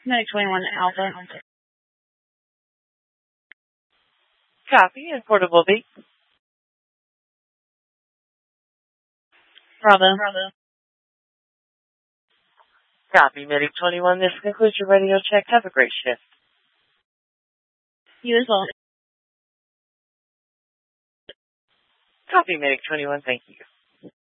Medic 21 Alpha. Copy and Portable B. Bravo. Copy, Medic 21. This concludes your radio check. Have a great shift. You as well. Copy, Medic 21. Thank you.